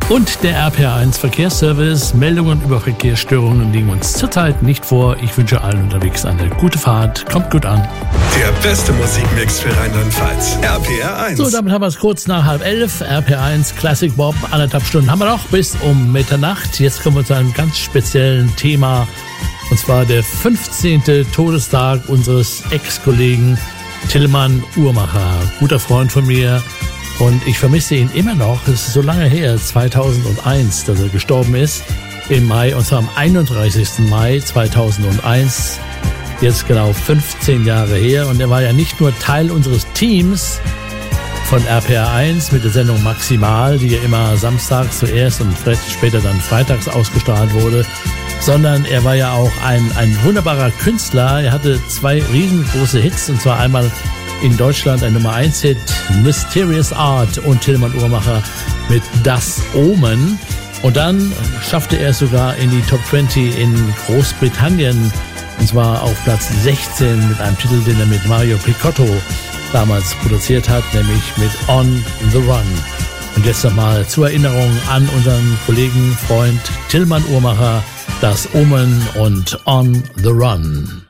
Und der RPR1 Verkehrsservice. Meldungen über Verkehrsstörungen liegen uns zurzeit nicht vor. Ich wünsche allen unterwegs eine gute Fahrt. Kommt gut an. Der beste Musikmix für Rheinland-Pfalz. RPR1. So, damit haben wir es kurz nach 10:30. RPR1 Classic Bob. 1,5 Stunden haben wir noch bis um Mitternacht. Jetzt kommen wir zu einem ganz speziellen Thema. Und zwar der 15. Todestag unseres Ex-Kollegen Tilman Uhrmacher. Guter Freund von mir. Und ich vermisse ihn immer noch. Es ist so lange her, 2001, dass er gestorben ist. Im Mai, und zwar am 31. Mai 2001. Jetzt genau 15 Jahre her. Und er war ja nicht nur Teil unseres Teams von RPR1 mit der Sendung Maximal, die ja immer samstags zuerst und später dann freitags ausgestrahlt wurde, sondern er war ja auch ein wunderbarer Künstler. Er hatte 2 riesengroße Hits, und zwar einmal in Deutschland ein Nummer 1 Hit, Mysterious Art, und Tilman Uhrmacher mit Das Omen. Und dann schaffte er es sogar in die Top 20 in Großbritannien, und zwar auf Platz 16 mit einem Titel, den er mit Mario Picotto damals produziert hat, nämlich mit On the Run. Und jetzt nochmal zur Erinnerung an unseren Kollegen, Freund Tilman Uhrmacher, Das Omen und On the Run.